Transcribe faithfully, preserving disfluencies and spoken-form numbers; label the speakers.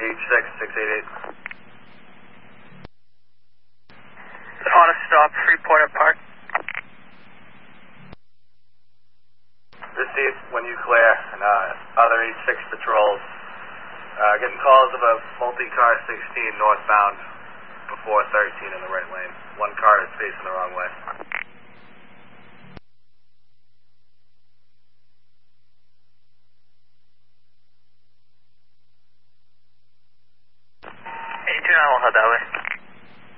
Speaker 1: H six, six eight eight.
Speaker 2: On a stop, Freeport Park.
Speaker 1: Received when you clear, and uh, other H six patrols. Uh, getting calls of a multi-car sixteen northbound before thirteen in the right lane. One car is facing the wrong way.
Speaker 2: eighty-two nine will head that way.